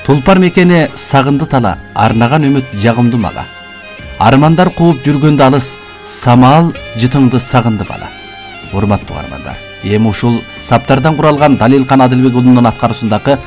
Тулпар мекени сагынды тала, арнаган үмүт жагымды мага. Армандар кууп жүргөндө алыс, самал жытыңды сагынды бала. Урматтуу угармандар, эми ушул саптардан куралган Далилкан Адилбек уулунун аткаруусундагы